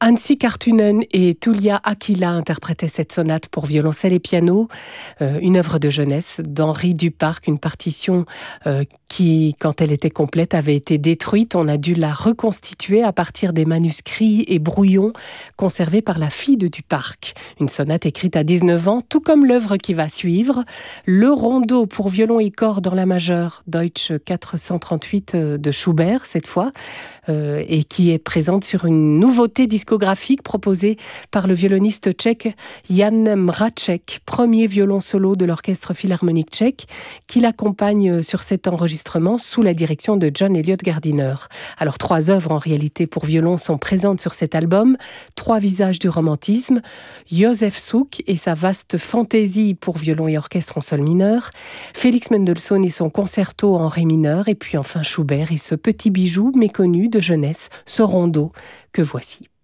Anssi Kartunen et Tulia Akila interprétaient cette sonate pour violoncelle et piano, une œuvre de jeunesse d'Henri Duparc, une partition qui, quand elle était complète, avait été détruite. On a dû la reconstituer à partir des manuscrits et brouillons conservés par la fille de Duparc. Une sonate écrite à 19 ans, tout comme l'œuvre qui va suivre, le rondo pour violon et corps dans la majeure, Deutsch 438 de Schubert cette fois, et qui est présente sur une nouveauté discographique proposée par le violoniste tchèque Jan Mracek, premier violon solo de l'Orchestre Philharmonique tchèque, qui l'accompagne sur cet enregistrement sous la direction de John Eliot Gardiner. Alors 3 œuvres en réalité pour violon sont présentes sur cet album, 3 visages du romantisme, Josef Suk et sa vaste fantaisie pour violon et orchestre en sol mineur, Félix Mendelssohn et son concerto en ré mineur, et puis enfin Schubert et ce petit bijou méconnu de jeunesse, ce rondo que voici.